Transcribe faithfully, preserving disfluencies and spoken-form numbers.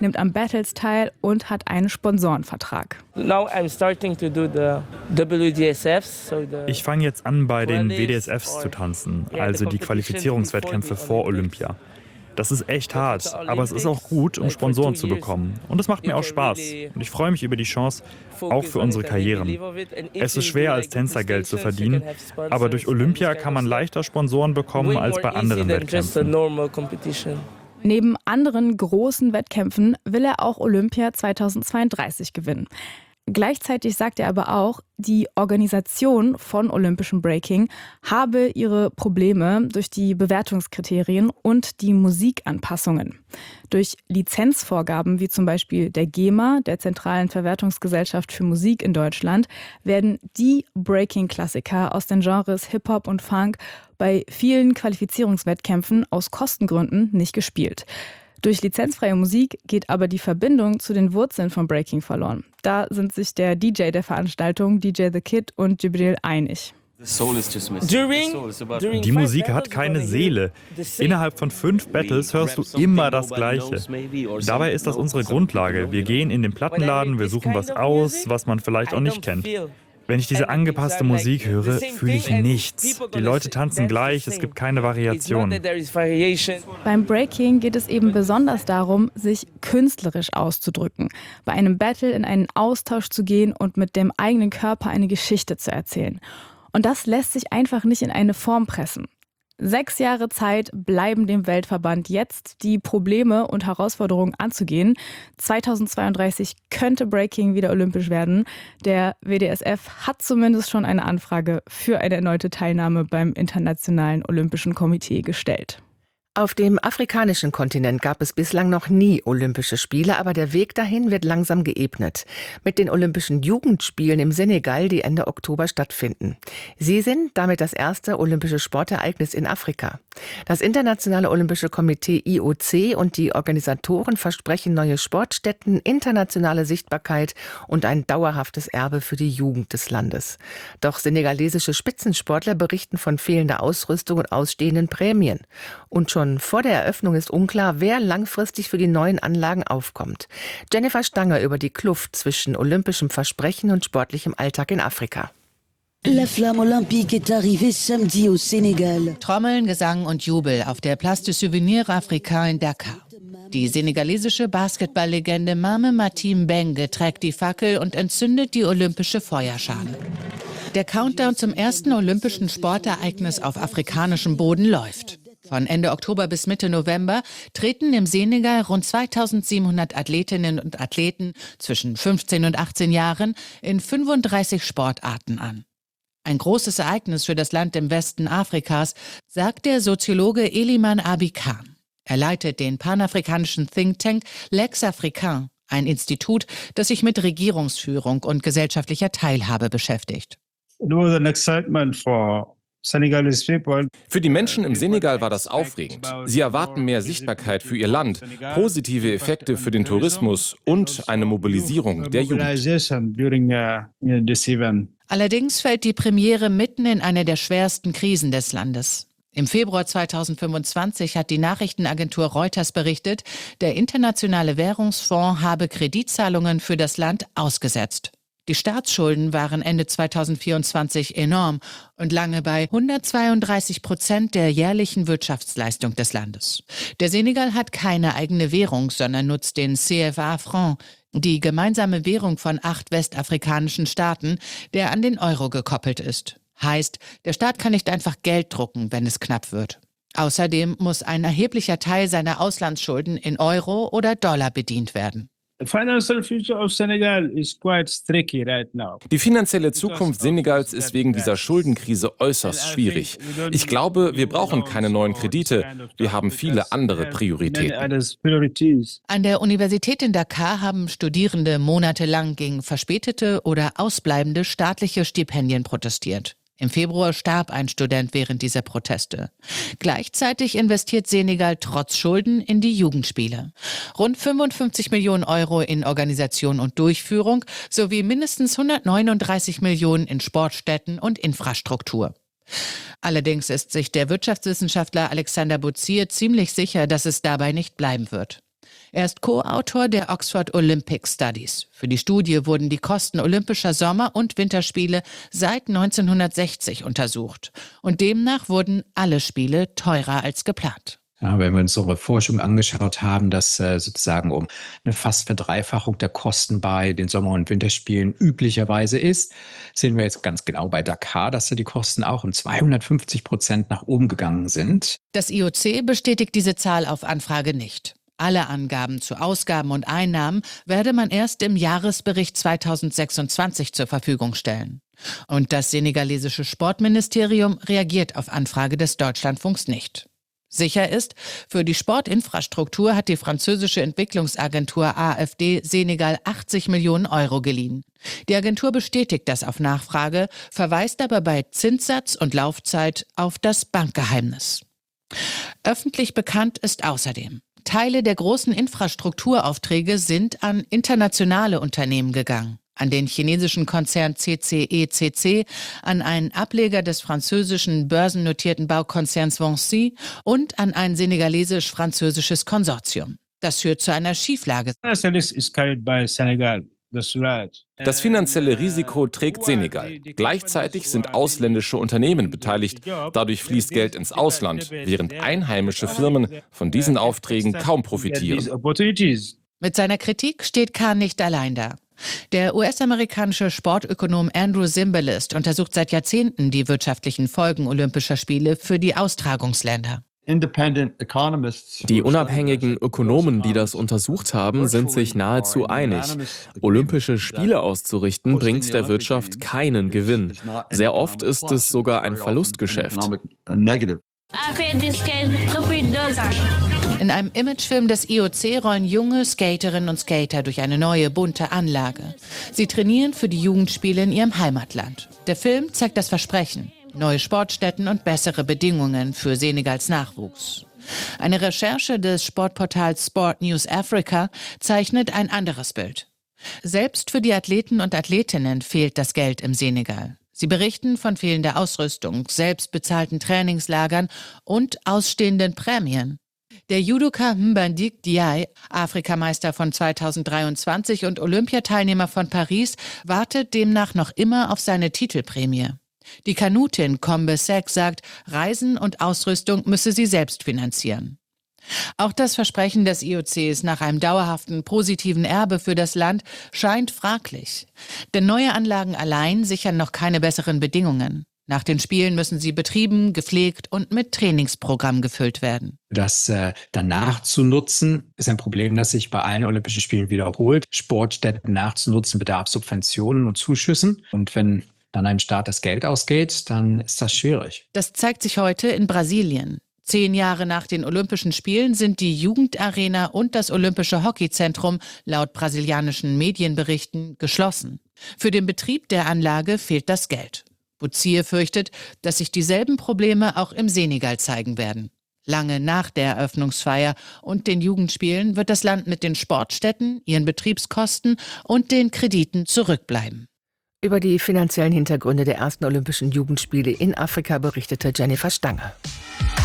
nimmt an Battles teil und hat einen Sponsorenvertrag. Ich fange jetzt an, bei den W D S Fs zu tanzen, also die Qualifizierungswettkämpfe vor Olympia. Das ist echt hart, aber es ist auch gut, um Sponsoren zu bekommen. Und es macht mir auch Spaß. Und ich freue mich über die Chance, auch für unsere Karrieren. Es ist schwer, als Tänzer Geld zu verdienen, aber durch Olympia kann man leichter Sponsoren bekommen als bei anderen Wettkämpfen. Neben anderen großen Wettkämpfen will er auch Olympia zweitausendzweiunddreißig gewinnen. Gleichzeitig sagt er aber auch, die Organisation von olympischem Breaking habe ihre Probleme durch die Bewertungskriterien und die Musikanpassungen. Durch Lizenzvorgaben wie zum Beispiel der GEMA, der Zentralen Verwertungsgesellschaft für Musik in Deutschland, werden die Breaking-Klassiker aus den Genres Hip-Hop und Funk bei vielen Qualifizierungswettkämpfen aus Kostengründen nicht gespielt. Durch lizenzfreie Musik geht aber die Verbindung zu den Wurzeln von Breaking verloren. Da sind sich der D J der Veranstaltung, D J The Kid und Jibril einig. Die Musik hat keine Seele. Innerhalb von fünf Battles hörst du immer das Gleiche. Dabei ist das unsere Grundlage. Wir gehen in den Plattenladen, wir suchen was aus, was man vielleicht auch nicht kennt. Wenn ich diese angepasste Musik höre, fühle ich nichts. Die Leute tanzen gleich, es gibt keine Variation. Beim Breaking geht es eben besonders darum, sich künstlerisch auszudrücken, bei einem Battle in einen Austausch zu gehen und mit dem eigenen Körper eine Geschichte zu erzählen. Und das lässt sich einfach nicht in eine Form pressen. Sechs Jahre Zeit bleiben dem Weltverband jetzt, die Probleme und Herausforderungen anzugehen. zweitausendzweiunddreißig könnte Breaking wieder olympisch werden. Der W D S F hat zumindest schon eine Anfrage für eine erneute Teilnahme beim Internationalen Olympischen Komitee gestellt. Auf dem afrikanischen Kontinent gab es bislang noch nie Olympische Spiele, aber der Weg dahin wird langsam geebnet. Mit den Olympischen Jugendspielen im Senegal, die Ende Oktober stattfinden. Sie sind damit das erste olympische Sportereignis in Afrika. Das Internationale Olympische Komitee I O C und die Organisatoren versprechen neue Sportstätten, internationale Sichtbarkeit und ein dauerhaftes Erbe für die Jugend des Landes. Doch senegalesische Spitzensportler berichten von fehlender Ausrüstung und ausstehenden Prämien. Und schon Schon vor der Eröffnung ist unklar, wer langfristig für die neuen Anlagen aufkommt. Jennifer Stanger über die Kluft zwischen olympischem Versprechen und sportlichem Alltag in Afrika. La flamme olympique est arrivée samedi au Sénégal. Trommeln, Gesang und Jubel auf der Place du Souvenir Africain in Dakar. Die senegalesische Basketballlegende Mame Matim Benge trägt die Fackel und entzündet die olympische Feuerschale. Der Countdown zum ersten olympischen Sportereignis auf afrikanischem Boden läuft. Von Ende Oktober bis Mitte November treten im Senegal rund zweitausendsiebenhundert Athletinnen und Athleten zwischen fünfzehn und achtzehn Jahren in fünfunddreißig Sportarten an. Ein großes Ereignis für das Land im Westen Afrikas, sagt der Soziologe Eliman Abikan. Er leitet den panafrikanischen Think Tank Lex Africain, ein Institut, das sich mit Regierungsführung und gesellschaftlicher Teilhabe beschäftigt. It was an excitement for Für die Menschen im Senegal war das aufregend. Sie erwarten mehr Sichtbarkeit für ihr Land, positive Effekte für den Tourismus und eine Mobilisierung der Jugend. Allerdings fällt die Premiere mitten in eine der schwersten Krisen des Landes. Im Februar zweitausendfünfundzwanzig hat die Nachrichtenagentur Reuters berichtet, der Internationale Währungsfonds habe Kreditzahlungen für das Land ausgesetzt. Die Staatsschulden waren Ende zweitausendvierundzwanzig enorm und lange bei hundertzweiunddreißig Prozent der jährlichen Wirtschaftsleistung des Landes. Der Senegal hat keine eigene Währung, sondern nutzt den C F A-Franc, die gemeinsame Währung von acht westafrikanischen Staaten, der an den Euro gekoppelt ist. Heißt, der Staat kann nicht einfach Geld drucken, wenn es knapp wird. Außerdem muss ein erheblicher Teil seiner Auslandsschulden in Euro oder Dollar bedient werden. Die finanzielle Zukunft Senegals ist wegen dieser Schuldenkrise äußerst schwierig. Ich glaube, wir brauchen keine neuen Kredite. Wir haben viele andere Prioritäten. An der Universität in Dakar haben Studierende monatelang gegen verspätete oder ausbleibende staatliche Stipendien protestiert. Im Februar starb ein Student während dieser Proteste. Gleichzeitig investiert Senegal trotz Schulden in die Jugendspiele. Rund fünfundfünfzig Millionen Euro in Organisation und Durchführung sowie mindestens hundertneununddreißig Millionen in Sportstätten und Infrastruktur. Allerdings ist sich der Wirtschaftswissenschaftler Alexander Buzir ziemlich sicher, dass es dabei nicht bleiben wird. Er ist Co-Autor der Oxford Olympic Studies. Für die Studie wurden die Kosten olympischer Sommer- und Winterspiele seit neunzehnhundertsechzig untersucht. Und demnach wurden alle Spiele teurer als geplant. Ja, wenn wir uns unsere Forschung angeschaut haben, dass äh, sozusagen um eine fast Verdreifachung der Kosten bei den Sommer- und Winterspielen üblicherweise ist, sehen wir jetzt ganz genau bei Dakar, dass da die Kosten auch um zweihundertfünfzig Prozent nach oben gegangen sind. Das I O C bestätigt diese Zahl auf Anfrage nicht. Alle Angaben zu Ausgaben und Einnahmen werde man erst im Jahresbericht zweitausendsechsundzwanzig zur Verfügung stellen. Und das senegalesische Sportministerium reagiert auf Anfrage des Deutschlandfunks nicht. Sicher ist, für die Sportinfrastruktur hat die französische Entwicklungsagentur A F D Senegal achtzig Millionen Euro geliehen. Die Agentur bestätigt das auf Nachfrage, verweist aber bei Zinssatz und Laufzeit auf das Bankgeheimnis. Öffentlich bekannt ist außerdem: Teile der großen Infrastrukturaufträge sind an internationale Unternehmen gegangen. An den chinesischen Konzern C C E C C, an einen Ableger des französischen börsennotierten Baukonzerns Vinci und an ein senegalesisch-französisches Konsortium. Das führt zu einer Schieflage. Das finanzielle Risiko trägt Senegal. Gleichzeitig sind ausländische Unternehmen beteiligt. Dadurch fließt Geld ins Ausland, während einheimische Firmen von diesen Aufträgen kaum profitieren. Mit seiner Kritik steht Khan nicht allein da. Der U S-amerikanische Sportökonom Andrew Zimbalist untersucht seit Jahrzehnten die wirtschaftlichen Folgen Olympischer Spiele für die Austragungsländer. Die unabhängigen Ökonomen, die das untersucht haben, sind sich nahezu einig. Olympische Spiele auszurichten, bringt der Wirtschaft keinen Gewinn. Sehr oft ist es sogar ein Verlustgeschäft. In einem Imagefilm des I O C rollen junge Skaterinnen und Skater durch eine neue, bunte Anlage. Sie trainieren für die Jugendspiele in ihrem Heimatland. Der Film zeigt das Versprechen: neue Sportstätten und bessere Bedingungen für Senegals Nachwuchs. Eine Recherche des Sportportals Sport News Africa zeichnet ein anderes Bild. Selbst für die Athleten und Athletinnen fehlt das Geld im Senegal. Sie berichten von fehlender Ausrüstung, selbst bezahlten Trainingslagern und ausstehenden Prämien. Der Judoka Mbandik Diaye, Afrikameister von zweitausenddreiundzwanzig und Olympiateilnehmer von Paris, wartet demnach noch immer auf seine Titelprämie. Die Kanutin Kombe Sek sagt, Reisen und Ausrüstung müsse sie selbst finanzieren. Auch das Versprechen des I O Cs nach einem dauerhaften positiven Erbe für das Land scheint fraglich. Denn neue Anlagen allein sichern noch keine besseren Bedingungen. Nach den Spielen müssen sie betrieben, gepflegt und mit Trainingsprogramm gefüllt werden. Das äh, danach zu nutzen, ist ein Problem, das sich bei allen Olympischen Spielen wiederholt. Sportstätten nachzunutzen bedarf Subventionen und Zuschüssen. Und wenn dann ein Staat das Geld ausgeht, dann ist das schwierig. Das zeigt sich heute in Brasilien. Zehn Jahre nach den Olympischen Spielen sind die Jugendarena und das Olympische Hockeyzentrum laut brasilianischen Medienberichten geschlossen. Für den Betrieb der Anlage fehlt das Geld. Boutsier fürchtet, dass sich dieselben Probleme auch im Senegal zeigen werden. Lange nach der Eröffnungsfeier und den Jugendspielen wird das Land mit den Sportstätten, ihren Betriebskosten und den Krediten zurückbleiben. Über die finanziellen Hintergründe der ersten Olympischen Jugendspiele in Afrika berichtete Jennifer Stange.